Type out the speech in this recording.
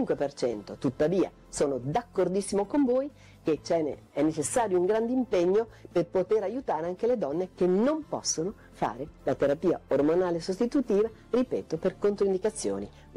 5%. Tuttavia sono d'accordissimo con voi che è necessario un grande impegno per poter aiutare anche le donne che non possono fare la terapia ormonale sostitutiva, ripeto, per controindicazioni